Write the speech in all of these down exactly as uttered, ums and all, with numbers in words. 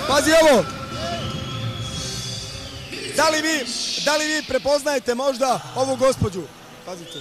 Pazi ovo! Da li vi, da li vi prepoznajete možda ovu gospođu? Pazite.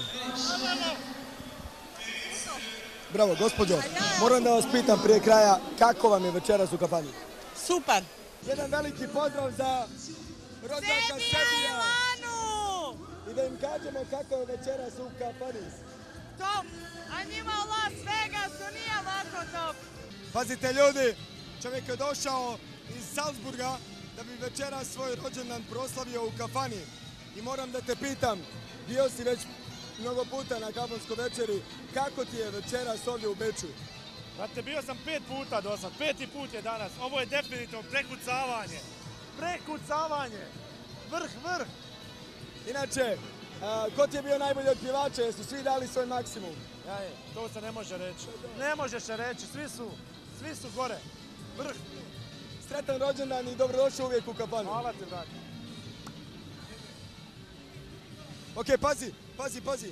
Bravo, gospođo. Moram da vas pitam prije kraja, kako vam je večeras u kafani? Super. Jedan veliki pozdrav za rođaka Sebija. I da im kažemo kako je večeras u kafani. Top. A njima u Las Vegasu nije ovako top. Pazite ljudi, čovjek je došao iz Salzburga da bi večeras svoj rođendan proslavio u kafani. I moram da te pitam, bio si već mnogo puta na kafanskoj večeri, kako ti je večeras ovdje u Beču? Znate, bio sam pet puta do sad, peti put je danas. Ovo je definitivno prekucavanje. Prekucavanje. Vrh, vrh. Inače, a, ko ti je bio najbolji od pjevača? Jesu svi dali svoj maksimum? Ja je, to se ne može reći. Ne može se reći, svi su, svi su gore. Vrh. Sretan rođendan i dobrodošao uvijek u kafanu. Hvala ti, brate. Ok, pazi, pazi, pazi.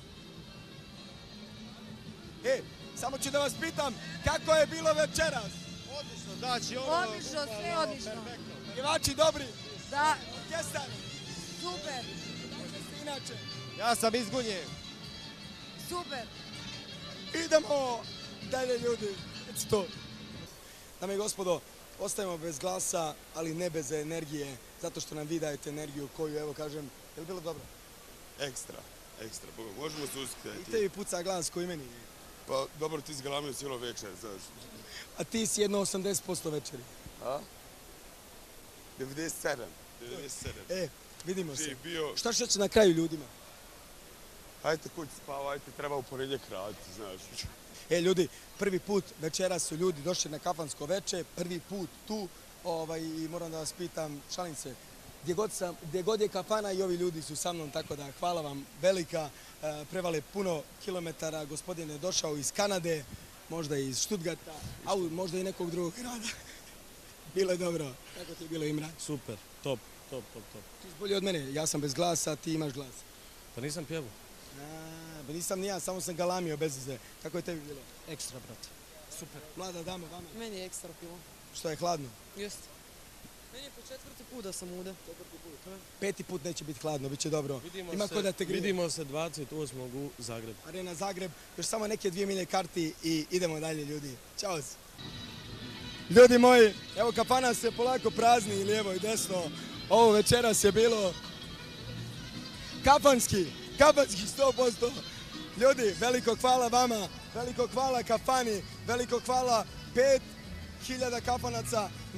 E, samo ću da vas pitam, kako je bilo večeras? Odlično, znači ovo... Odlično, sve odlično. Pjevači dobri? Da. Orkestar? Super. Inače. Ja sam iz Gunje. Super. Idemo dalje ljudi. It's to. Dame i gospodo, ostajemo bez glasa, ali ne bez energije, zato što nam vi dajete energiju koju, evo kažem, je li bilo dobro? Ekstra, ekstra, Boga, možemo se uskljati. I tebi puca glas koji meni. Pa dobro, ti si galamio cijelo večer, znaš. A ti si jedno osamdeset posto večeri. A? devedeset sedam. devedeset sedam. E, vidimo se. Čiji bio... Šta će reći na kraju ljudima? Hajte kući spavajte, treba u ponedjeljak raditi, znaš. E, ljudi, prvi put večera su ljudi došli na kafansko veče, prvi put tu, ovaj, i moram da vas pitam, šalim se, gdje god, sam, gdje god je kafana i ovi ljudi su sa mnom, tako da hvala vam velika, e, prevale puno kilometara, gospodin je došao iz Kanade, možda iz Stuttgarta, a možda i nekog drugog grada. Bilo je dobro. Kako ti je bilo, Imran? Super, top, top, top, top. Ti si bolji od mene, ja sam bez glasa, ti imaš glas. Pa nisam pjevu. A, ba nisam ni ja, samo sam galamio bez veze. Kako je tebi bilo? Ekstra, brate. Super. Mlada dama, vama? Meni je ekstra bilo. Što je hladno? Jeste. Meni je po četvrti put da sam ovdje. Peti put neće biti hladno, bit će dobro. Vidimo Ima se, ko da te grije. Vidimo se dvadeset osmog u Zagrebu. Arena Zagreb, još samo neke dvije milje karti i idemo dalje, ljudi. Ćao se. Ljudi moji, evo kafana se polako prazni i lijevo i desno. Ovo večeras je bilo kafanski, kafanski sto posto. Ljudi, veliko hvala vama, veliko hvala kafani, veliko hvala pet hiljada kafanaca.